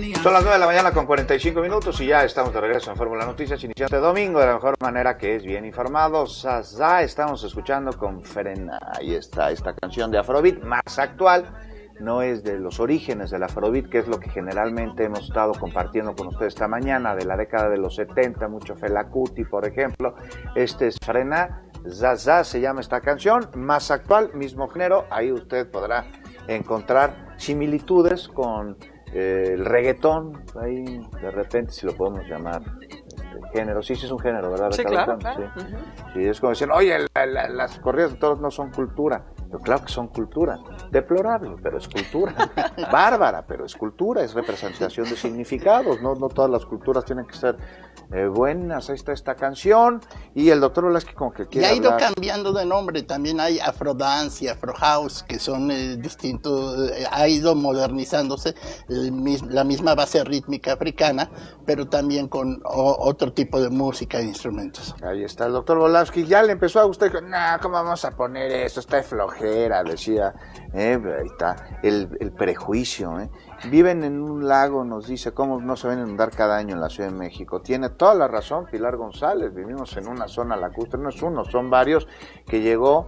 Son las 9 de la mañana con 45 minutos y ya estamos de regreso en Fórmula Noticias, iniciando domingo de la mejor manera, que es bien informados. Ya estamos escuchando con Frena. Ahí está esta canción de Afrobeat más actual. No es de los orígenes del Afrobeat, que es lo que generalmente hemos estado compartiendo con ustedes esta mañana, de la década de los 70, mucho Fela Kuti, por ejemplo. Este es Frena, Zaza se llama esta canción, más actual, mismo género. Ahí usted podrá encontrar similitudes con el reggaetón, ahí de repente, si lo podemos llamar género. Sí, es un género, ¿verdad? Sí, claro, claro. Sí. Y es como decir, oye, las corridas de toros no son cultura. Pero claro que son cultura, deplorable, pero es cultura, bárbara, pero es cultura, es representación de significados, no todas las culturas tienen que ser buenas. Ahí está esta canción, y el doctor Volaski como que quiere y ha ido hablar. cambiando de nombre, también hay Afrodance y Afrohouse, que son distintos, ha ido modernizándose, la misma base rítmica africana, pero también con otro tipo de música e instrumentos. Ahí está el doctor Volaski, ya le empezó a gustar, dijo, ¿cómo vamos a poner esto? Está de flojera, decía, ahí está, el prejuicio, Viven en un lago, nos dice, ¿cómo no se ven inundar cada año en la Ciudad de México? Tiene toda la razón Pilar González, vivimos en una zona lacustre, no es uno, son varios, que llegó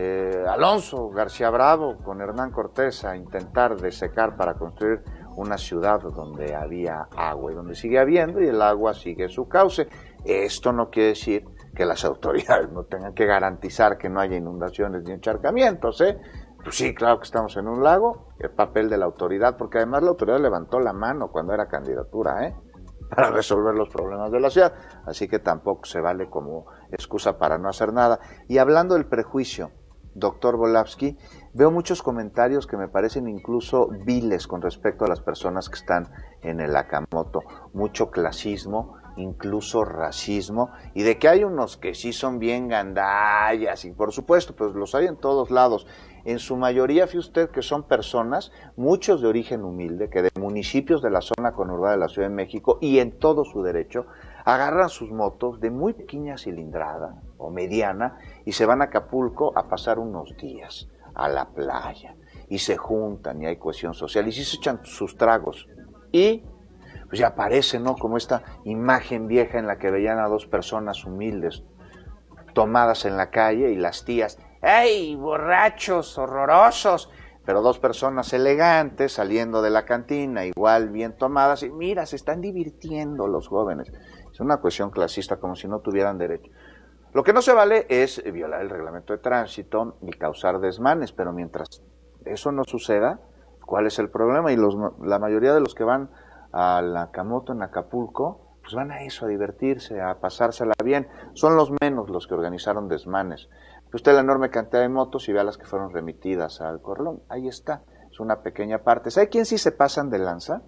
Alonso García Bravo con Hernán Cortés a intentar desecar para construir una ciudad donde había agua y donde sigue habiendo, y el agua sigue su cauce. Esto no quiere decir que las autoridades no tengan que garantizar que no haya inundaciones ni encharcamientos, Pues sí, claro que estamos en un lago, el papel de la autoridad, porque además la autoridad levantó la mano cuando era candidatura, para resolver los problemas de la ciudad, así que tampoco se vale como excusa para no hacer nada. Y hablando del prejuicio, doctor Volaski, veo muchos comentarios que me parecen incluso viles con respecto a las personas que están en el Akamoto, mucho clasismo, incluso racismo, y de que hay unos que sí son bien gandallas, y por supuesto, pues los hay en todos lados. En su mayoría, fíjese usted que son personas, muchos de origen humilde, que de municipios de la zona conurbada de la Ciudad de México, y en todo su derecho, agarran sus motos de muy pequeña cilindrada o mediana y se van a Acapulco a pasar unos días a la playa, y se juntan y hay cohesión social, y sí se echan sus tragos, y pues ya aparece, ¿no?, como esta imagen vieja en la que veían a dos personas humildes tomadas en la calle, y las tías, ¡ey, borrachos, horrorosos! Pero dos personas elegantes saliendo de la cantina, igual bien tomadas, y mira, se están divirtiendo los jóvenes. Es una cuestión clasista, como si no tuvieran derecho. Lo que no se vale es violar el reglamento de tránsito ni causar desmanes, pero mientras eso no suceda, ¿cuál es el problema? Y la mayoría de los que van a la Akamoto en Acapulco, pues van a eso, a divertirse, a pasársela bien. Son los menos los que organizaron desmanes. Usted la enorme cantidad de motos y vea las que fueron remitidas al Corralón. Ahí está, es una pequeña parte. ¿Sabe quién sí se pasan de lanza?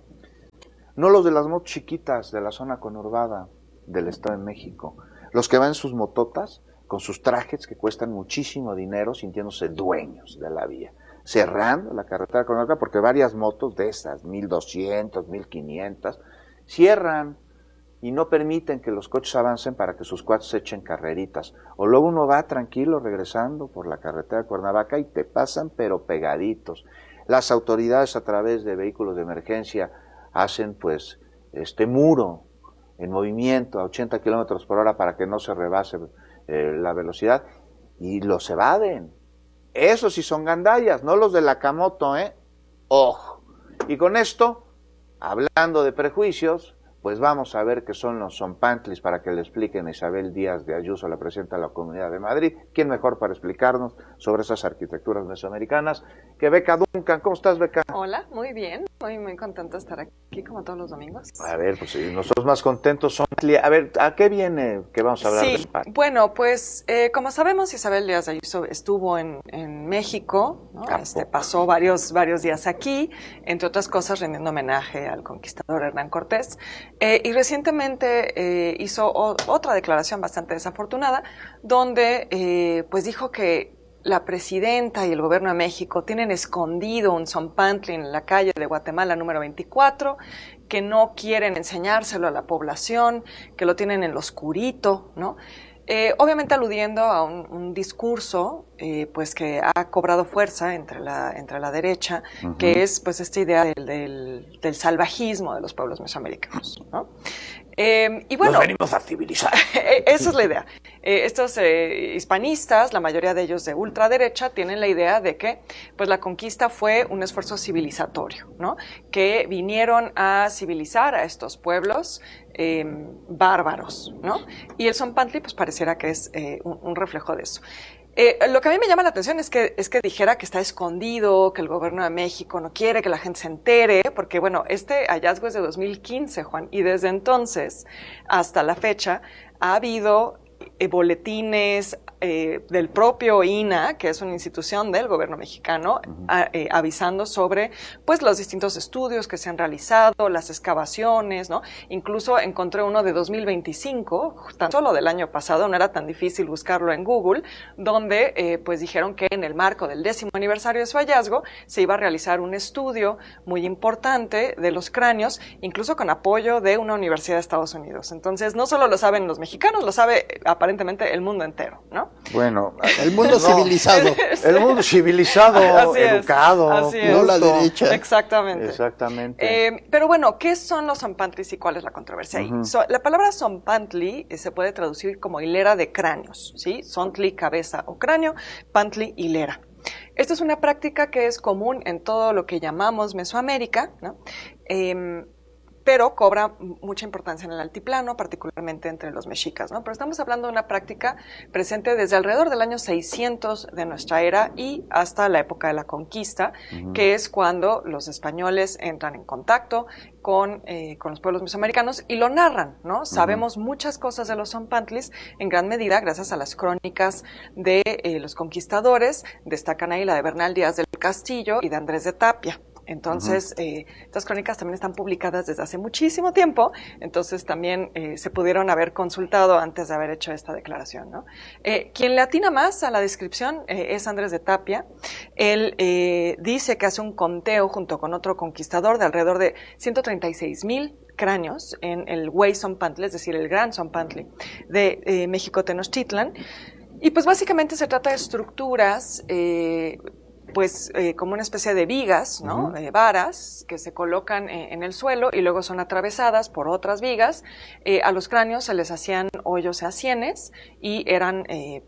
No los de las motos chiquitas de la zona conurbada del Estado de México. Los que van en sus mototas, con sus trajes que cuestan muchísimo dinero, sintiéndose dueños de la vía, cerrando la carretera conurbada, porque varias motos de esas, 1200, 1500, cierran y no permiten que los coches avancen para que sus cuates echen carreritas. O luego uno va tranquilo regresando por la carretera de Cuernavaca y te pasan pero pegaditos. Las autoridades, a través de vehículos de emergencia, hacen pues este muro en movimiento a 80 kilómetros por hora para que no se rebase la velocidad, y los evaden. Esos sí son gandallas, no los de la Akamoto, Ojo. Y con esto, hablando de prejuicios, pues vamos a ver qué son los zompantlis, para que le expliquen a Isabel Díaz de Ayuso, la presidenta de la Comunidad de Madrid. ¿Quién mejor para explicarnos sobre esas arquitecturas mesoamericanas que Beca Duncan? ¿Cómo estás, Beca? Hola, muy bien, muy contento de estar aquí como todos los domingos. A ver, pues sí, nosotros más contentos son... A ver, ¿a qué viene que vamos a hablar de España? Bueno, pues como sabemos, Isabel Díaz de Ayuso estuvo en México, ¿no? Pasó varios días aquí, entre otras cosas rindiendo homenaje al conquistador Hernán Cortés, y recientemente hizo otra declaración bastante desafortunada, donde pues dijo que la presidenta y el gobierno de México tienen escondido un zompantli en la calle de Guatemala número 24, que no quieren enseñárselo a la población, que lo tienen en lo oscurito, ¿no? obviamente aludiendo a un discurso pues que ha cobrado fuerza entre la derecha, que es pues esta idea del salvajismo de los pueblos mesoamericanos, ¿no? Y bueno, nos venimos a civilizar. Esa es la idea. Estos hispanistas, la mayoría de ellos de ultraderecha, tienen la idea de que pues la conquista fue un esfuerzo civilizatorio, ¿no? Que vinieron a civilizar a estos pueblos bárbaros, ¿no? Y el Tzompantli pues pareciera que es un reflejo de eso. Lo que a mí me llama la atención es que dijera que está escondido, que el gobierno de México no quiere que la gente se entere, porque bueno, este hallazgo es de 2015, Juan, y desde entonces hasta la fecha ha habido boletines del propio INAH, que es una institución del gobierno mexicano, avisando sobre pues los distintos estudios que se han realizado, las excavaciones, ¿no? Incluso encontré uno de 2025, tan solo del año pasado, no era tan difícil buscarlo en Google, donde pues dijeron que en el marco del 10º aniversario de su hallazgo se iba a realizar un estudio muy importante de los cráneos, incluso con apoyo de una universidad de Estados Unidos. Entonces, no solo lo saben los mexicanos, lo sabe aparentemente el mundo entero, ¿no? Bueno, el mundo civilizado. El mundo civilizado, educado, no la derecha. Exactamente. Pero bueno, ¿qué son los Tzompantlis y cuál es la controversia ahí? La palabra Tzompantli se puede traducir como hilera de cráneos, ¿sí? Tzontli, cabeza o cráneo, Pantli, hilera. Esto es una práctica que es común en todo lo que llamamos Mesoamérica, ¿no? Pero cobra mucha importancia en el altiplano, particularmente entre los mexicas, ¿no? Pero estamos hablando de una práctica presente desde alrededor del año 600 de nuestra era y hasta la época de la conquista, que es cuando los españoles entran en contacto con los pueblos mesoamericanos y lo narran, ¿no? Sabemos muchas cosas de los Tzompantlis, en gran medida gracias a las crónicas de los conquistadores, destacan ahí la de Bernal Díaz del Castillo y de Andrés de Tapia. Entonces, estas crónicas también están publicadas desde hace muchísimo tiempo, entonces también se pudieron haber consultado antes de haber hecho esta declaración, ¿no? Quien le atina más a la descripción es Andrés de Tapia. Él dice que hace un conteo junto con otro conquistador de alrededor de 136,000 cráneos en el Güey Tzompantli, es decir, el Gran Tzompantli de México Tenochtitlan. Y pues básicamente se trata de estructuras como una especie de vigas, ¿no? Varas que se colocan en el suelo y luego son atravesadas por otras vigas. A los cráneos se les hacían hoyos a sienes y eran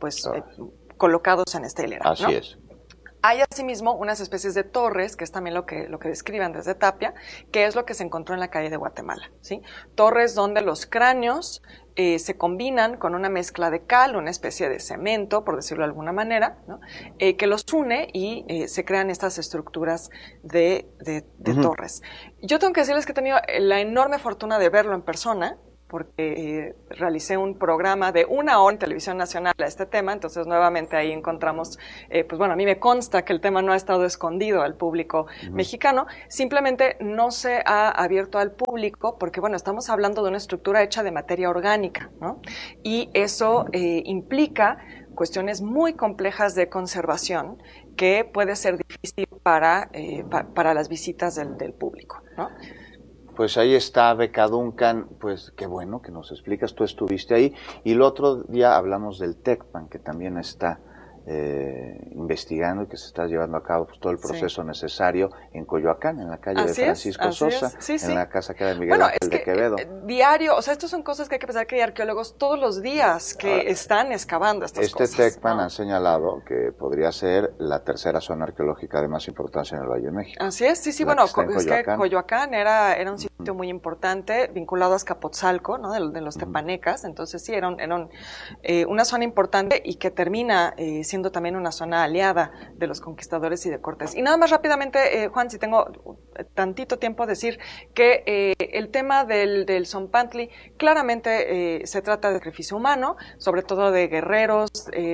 colocados en esta hilera, ¿no? Así es. Hay asimismo unas especies de torres, que es también lo que describen desde Tapia, que es lo que se encontró en la calle de Guatemala, ¿sí? Torres donde los cráneos se combinan con una mezcla de cal, una especie de cemento, por decirlo de alguna manera, ¿no? Que los une y se crean estas estructuras de torres. Yo tengo que decirles que he tenido la enorme fortuna de verlo en persona, porque realicé un programa de 1 hora en Televisión Nacional a este tema, entonces nuevamente ahí encontramos, a mí me consta que el tema no ha estado escondido al público mexicano, simplemente no se ha abierto al público porque, estamos hablando de una estructura hecha de materia orgánica, ¿no? Y eso implica cuestiones muy complejas de conservación que puede ser difícil para las visitas del público, ¿no? Pues ahí está Beca Duncan, pues qué bueno que nos explicas, tú estuviste ahí. Y el otro día hablamos del TECPAN, que también está investigando y que se está llevando a cabo todo el proceso necesario en Coyoacán, en la calle de Francisco Sosa, en la casa que era de Miguel Ángel de Quevedo. Diario, estas son cosas que hay que pensar que hay arqueólogos todos los días que están excavando estas cosas. Este TECPAN han señalado que podría ser la tercera zona arqueológica de más importancia en el Valle de México. Así es, es que Coyoacán era un sitio muy importante vinculado a Azcapotzalco, ¿no? de los tepanecas, entonces sí, era una zona importante y que termina siendo también una zona aliada de los conquistadores y de Cortés. Y nada más rápidamente, Juan, si tengo tantito tiempo, decir que el tema del Tzompantli claramente se trata de sacrificio humano, sobre todo de guerreros,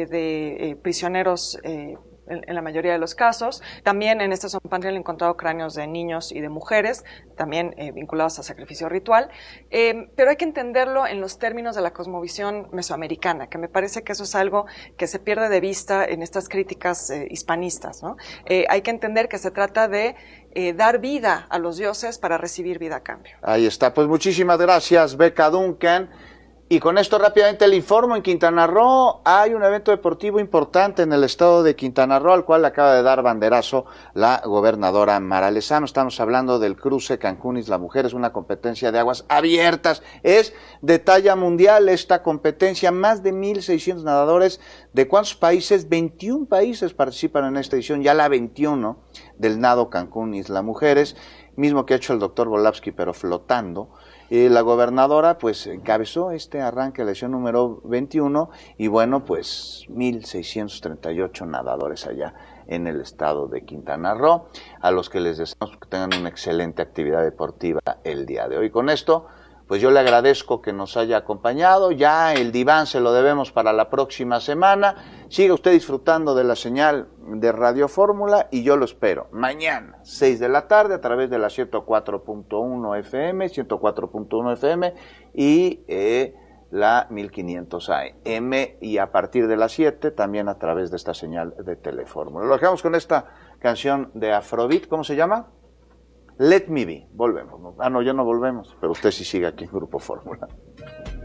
de prisioneros en la mayoría de los casos. También en este Tzompantli han encontrado cráneos de niños y de mujeres, también vinculados a sacrificio ritual, pero hay que entenderlo en los términos de la cosmovisión mesoamericana, que me parece que eso es algo que se pierde de vista en estas críticas hispanistas, ¿no? Hay que entender que se trata de dar vida a los dioses para recibir vida a cambio. Ahí está, pues muchísimas gracias, Beca Duncan. Y con esto rápidamente le informo, en Quintana Roo hay un evento deportivo importante en el estado de Quintana Roo, al cual le acaba de dar banderazo la gobernadora Mara Lezama. Estamos hablando del cruce Cancún-Isla Mujeres, una competencia de aguas abiertas. Es de talla mundial esta competencia, más de 1,600 nadadores. ¿De cuántos países? 21 países participan en esta edición, ya la 21 del nado Cancún-Isla Mujeres, mismo que ha hecho el doctor Volavsky, pero flotando. La gobernadora pues encabezó este arranque, la edición número 21, y bueno, pues 1,638 nadadores allá en el estado de Quintana Roo, a los que les deseamos que tengan una excelente actividad deportiva el día de hoy. Con esto, pues yo le agradezco que nos haya acompañado. Ya el diván se lo debemos para la próxima semana. Siga usted disfrutando de la señal de Radio Fórmula y yo lo espero mañana, 6 de la tarde, a través de la 104.1 FM y la 1500 AM, y a partir de las 7 también a través de esta señal de Telefórmula. Lo dejamos con esta canción de Afrobeat. ¿Cómo se llama? Let Me Be. Volvemos. Ah, no, ya no volvemos, pero usted sí sigue aquí en Grupo Fórmula.